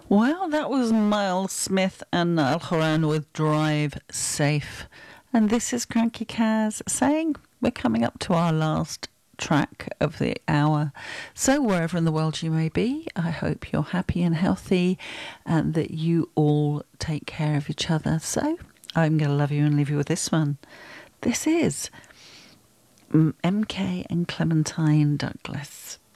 Well, that was Miles Smith and Al Horan with Drive Safe. And this is Cranky Kaz saying we're coming up to our last track of the hour. So wherever in the world you may be, I hope you're happy and healthy and that you all take care of each other. So I'm going to love you and leave you with this one. This is MK and Clementine Douglas.